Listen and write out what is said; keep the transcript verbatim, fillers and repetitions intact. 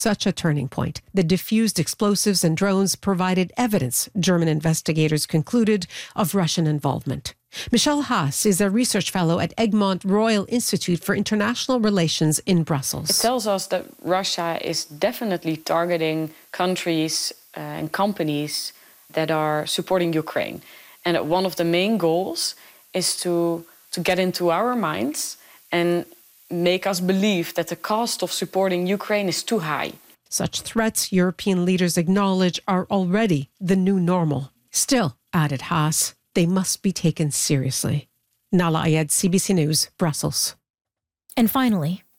such a turning point. The diffused explosives and drones provided evidence, German investigators concluded, of Russian involvement. Michelle Haas is a research fellow at Egmont Royal Institute for International Relations in Brussels. It tells us that Russia is definitely targeting countries uh, and companies that are supporting Ukraine. And that one of the main goals is to, to get into our minds and make us believe that the cost of supporting Ukraine is too high. Such threats, European leaders acknowledge, are already the new normal. Still, added Haas, they must be taken seriously. Nahlah Ayed, C B C News, Brussels. And finally,